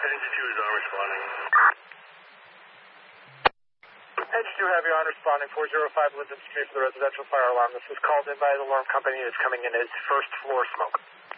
Edge 2 is on responding. Edge 2 Heavy on responding, 405 Linden Street for the residential fire alarm. This was called in by the alarm company. It's coming in as first floor smoke.